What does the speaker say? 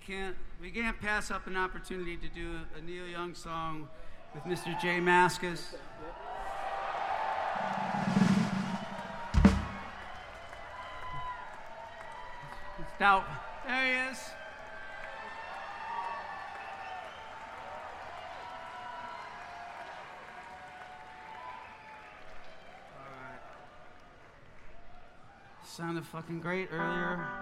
can't pass up an opportunity to do a Neil Young song with Mr. J Mascis. It's dope. There he is. All right. Sounded fucking great earlier.